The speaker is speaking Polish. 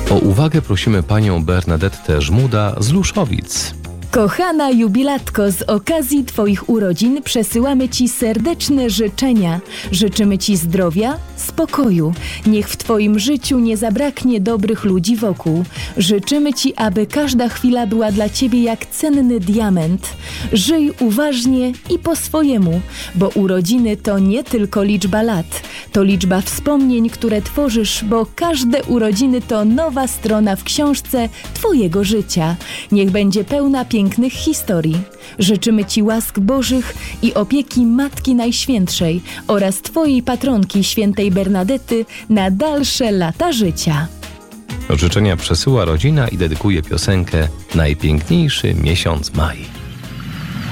O uwagę prosimy panią Bernadettę Żmuda z Luszowic. Kochana jubilatko, z okazji Twoich urodzin przesyłamy Ci serdeczne życzenia. Życzymy Ci zdrowia, spokoju. Niech w Twoim życiu nie zabraknie dobrych ludzi wokół. Życzymy Ci, aby każda chwila była dla Ciebie jak cenny diament. Żyj uważnie i po swojemu, bo urodziny to nie tylko liczba lat. To liczba wspomnień, które tworzysz, bo każde urodziny to nowa strona w książce Twojego życia. Niech będzie pełna pięknych historii. Życzymy Ci łask Bożych i opieki Matki Najświętszej oraz Twojej patronki świętej Bernadety na dalsze lata życia. Życzenia przesyła rodzina i dedykuje piosenkę Najpiękniejszy miesiąc maj.